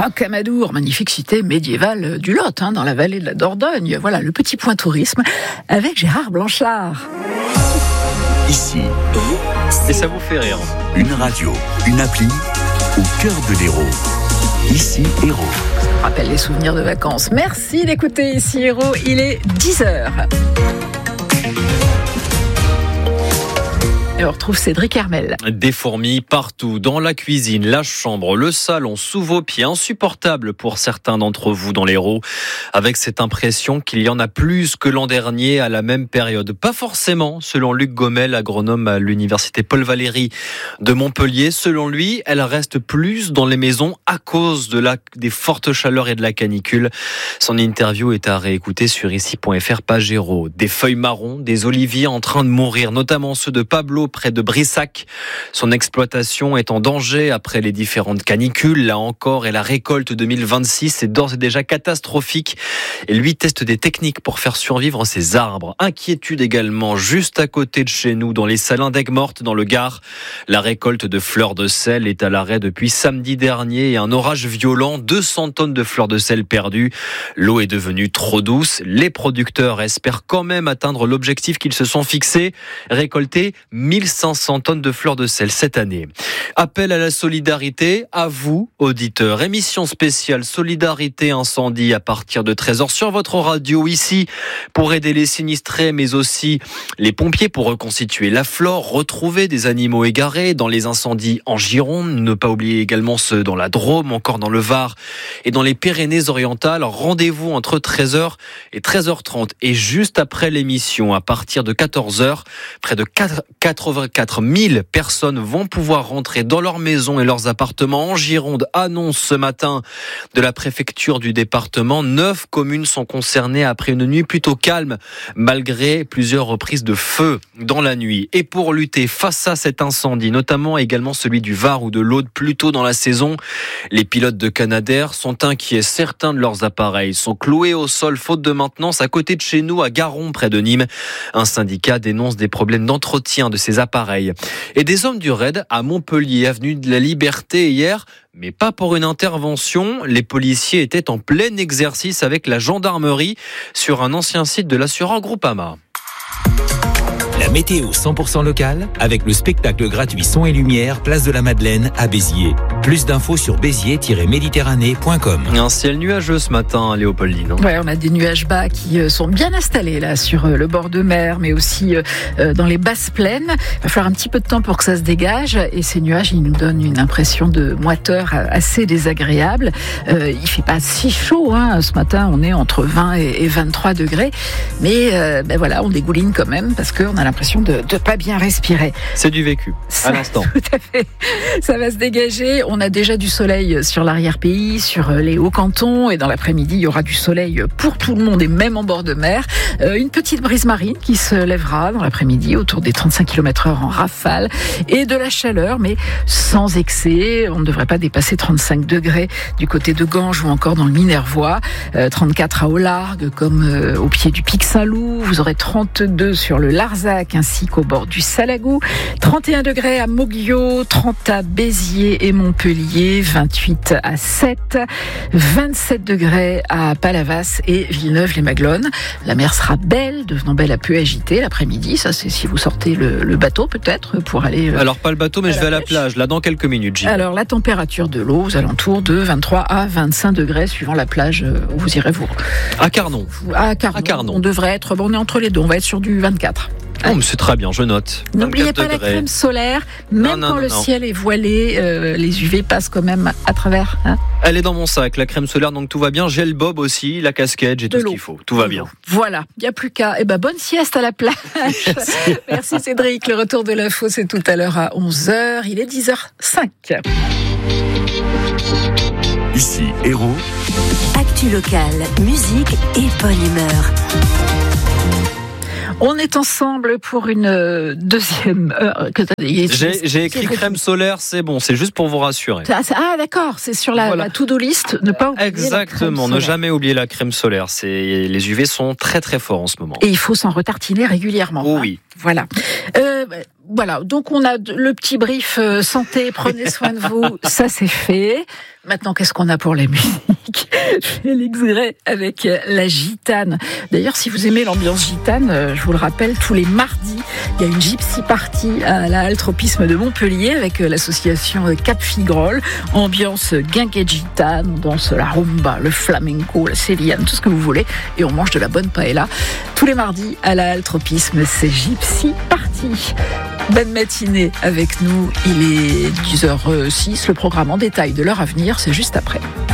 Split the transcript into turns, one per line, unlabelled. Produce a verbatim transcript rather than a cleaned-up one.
Saint-Camadour, magnifique cité médiévale du Lot, hein, dans la vallée de la Dordogne. Voilà, le petit point tourisme avec Gérard Blanchard.
Ici,
et ça vous fait rire.
Une radio, une appli, au cœur de l'Hérault. Ici, Hérault.
Ça rappelle les souvenirs de vacances. Merci d'écouter Ici, Hérault. Il est dix heures. Et on retrouve Cédric Hermel.
Des fourmis partout, dans la cuisine, la chambre, le salon, sous vos pieds, insupportable pour certains d'entre vous dans l'Hérault, avec cette impression qu'il y en a plus que l'an dernier à la même période. Pas forcément, selon Luc Gomel, agronome à l'université Paul Valéry de Montpellier. Selon lui, elle reste plus dans les maisons à cause de la, des fortes chaleurs et de la canicule. Son interview est à réécouter sur ici point f r, page Hérault. Des feuilles marron, des oliviers en train de mourir, notamment ceux de Pablo près de Brissac. Son exploitation est en danger après les différentes canicules, là encore, et la récolte deux mille vingt-six est d'ores et déjà catastrophique. Et lui teste des techniques pour faire survivre ses arbres. Inquiétude également, juste à côté de chez nous, dans les salins d'Aigues-Mortes, dans le Gard. La récolte de fleurs de sel est à l'arrêt depuis samedi dernier et un orage violent, deux cents tonnes de fleurs de sel perdues. L'eau est devenue trop douce. Les producteurs espèrent quand même atteindre l'objectif qu'ils se sont fixés, récolter mille cinq cents tonnes de fleurs de sel cette année. Appel à la solidarité, à vous, auditeurs. Émission spéciale Solidarité Incendie à partir de treize heures sur votre radio ici, pour aider les sinistrés, mais aussi les pompiers pour reconstituer la flore, retrouver des animaux égarés dans les incendies en Gironde, ne pas oublier également ceux dans la Drôme, encore dans le Var et dans les Pyrénées-Orientales. Rendez-vous entre treize heures et treize heures trente. Et juste après l'émission, à partir de quatorze heures, près de quatre-vingt-quatre mille personnes vont pouvoir rentrer dans leurs maisons et leurs appartements en Gironde, annonce ce matin de la préfecture du département. Neuf communes sont concernées après une nuit plutôt calme, malgré plusieurs reprises de feu dans la nuit. Et pour lutter face à cet incendie, notamment également celui du Var ou de l'Aude plus tôt dans la saison, les pilotes de Canadair sont inquiets. Certains de leurs appareils sont cloués au sol faute de maintenance. À côté de chez nous, à Garon, près de Nîmes, un syndicat dénonce des problèmes d'entretien de ces appareils. Et des hommes du raid à Montpellier, avenue de la Liberté hier, mais pas pour une intervention. Les policiers étaient en plein exercice avec la gendarmerie sur un ancien site de l'assureur Groupama.
La météo cent pour cent locale avec le spectacle gratuit Son et Lumière, place de la Madeleine à Béziers. Plus d'infos sur béziers tiret méditerranée point com.
Un ciel nuageux ce matin, Léopoldine.
Ouais, on a des nuages bas qui sont bien installés là sur le bord de mer, mais aussi dans les basses plaines. Il va falloir un petit peu de temps pour que ça se dégage, et ces nuages, ils nous donnent une impression de moiteur assez désagréable. Euh, il fait pas si chaud, hein. Ce matin, on est entre vingt et vingt-trois degrés, mais euh, ben voilà, on dégouline quand même parce qu'on a l'impression de ne pas bien respirer.
C'est du vécu,
ça,
à l'instant.
Tout à fait. Ça va se dégager. On a déjà du soleil sur l'arrière-pays, sur les hauts-cantons, et dans l'après-midi, il y aura du soleil pour tout le monde et même en bord de mer. Euh, une petite brise marine qui se lèvera dans l'après-midi autour des trente-cinq kilomètres heure en rafale, et de la chaleur, mais sans excès. On ne devrait pas dépasser trente-cinq degrés du côté de Ganges ou encore dans le Minervois. Euh, trente-quatre à Au-Largue, comme euh, au pied du Pic Saint-Loup. Vous aurez trente-deux sur le Larzac ainsi qu'au bord du Salagou. trente et un degrés à Moglio, trente à Béziers et Montpellier, vingt-huit à Sète, vingt-sept degrés à Palavas et Villeneuve-les-Maglones. La mer sera belle, devenant belle à peu agitée l'après-midi. Ça, c'est si vous sortez le, le bateau peut-être pour aller...
Alors pas le bateau, mais je vais à la plage, là dans quelques minutes. J'y vais.
Alors la température de l'eau aux alentours de vingt-trois à vingt-cinq degrés suivant la plage où vous irez vous.
À Carnon.
À Carnon.
À Carnon.
On devrait être, bon, on est entre les deux, on va être sur du vingt-quatre.
Oh, mais c'est très bien, je note.
N'oubliez pas
degrés.
La crème solaire, même
non, non,
quand
non,
le
non.
ciel est voilé, euh, les U V passent quand même à travers. Hein.
Elle est dans mon sac, la crème solaire, donc tout va bien. J'ai le bob aussi, la casquette, j'ai
De
tout
l'eau.
ce qu'il faut. Tout va bien.
Voilà, il n'y a plus qu'à. Eh ben, bonne sieste à la plage. Merci. Merci Cédric. Le retour de l'info, c'est tout à l'heure à onze heures. Il est dix heures cinq.
Ici, Hérault.
Actu locale, musique et bonne humeur.
On est ensemble pour une deuxième heure.
J'ai, j'ai écrit crème solaire, c'est bon, c'est juste pour vous rassurer.
Ah d'accord, c'est sur la, voilà. la to-do list, ne pas oublier
Exactement, ne jamais oublier la crème solaire. C'est, les U V sont très très forts en ce moment.
Et il faut s'en retartiner régulièrement.
Oh, hein. Oui.
Voilà. Euh, voilà, donc on a le petit brief euh, santé, prenez soin de vous, ça c'est fait. Maintenant, qu'est-ce qu'on a pour la musique ? Félix Gray avec la gitane. D'ailleurs, si vous aimez l'ambiance gitane, je vous le rappelle, tous les mardis, il y a une gypsy party à la halle Tropisme de Montpellier avec l'association Cap Figrol. Ambiance guinguette gitane, on danse la rumba, le flamenco, la sévillane, tout ce que vous voulez. Et on mange de la bonne paella. Tous les mardis à la halle Tropisme, c'est gypsy party. Bonne matinée avec nous, il est dix heures six, le programme en détail de l'heure à venir, c'est juste après.